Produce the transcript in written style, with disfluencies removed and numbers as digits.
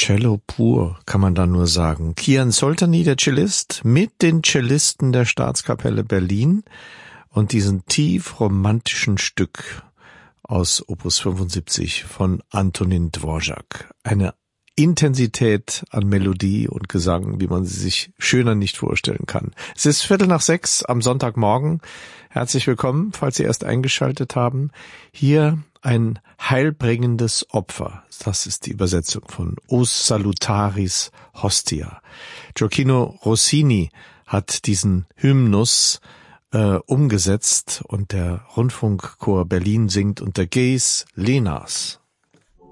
Cello pur, kann man da nur sagen. Kian Soltani, der Cellist, mit den Cellisten der Staatskapelle Berlin und diesem tief romantischen Stück aus Opus 75 von Antonin Dvorak. Eine Intensität an Melodie und Gesang, wie man sie sich schöner nicht vorstellen kann. Es ist 5:45 am Sonntagmorgen. Herzlich willkommen, falls Sie erst eingeschaltet haben. Hier ein heilbringendes Opfer. Das ist die Übersetzung von Os Salutaris Hostia. Gioacchino Rossini hat diesen Hymnus umgesetzt und der Rundfunkchor Berlin singt unter Geis Lenas.